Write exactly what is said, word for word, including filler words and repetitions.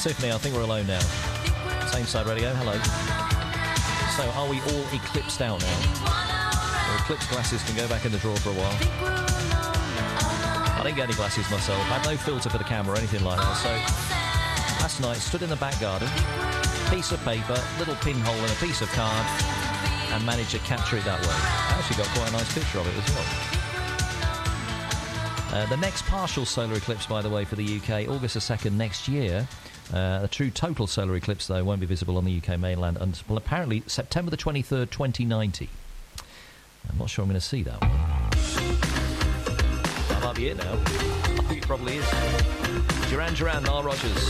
Tiffany, I think we're alone now. Same side radio, hello. So, are we all eclipsed out now? The eclipse glasses can go back in the drawer for a while. I didn't get any glasses myself. I had no filter for the camera or anything like that. So, last night, stood in the back garden, piece of paper, little pinhole and a piece of card, and managed to capture it that way. I actually got quite a nice picture of it as well. Uh, the next partial solar eclipse, by the way, for the U K, August the second next year. Uh, a true total solar eclipse, though, won't be visible on the U K mainland until apparently September the twenty-third, twenty ninety. I'm not sure I'm going to see that one. That might be it now. I think it probably is. Duran Duran, Nile Rodgers.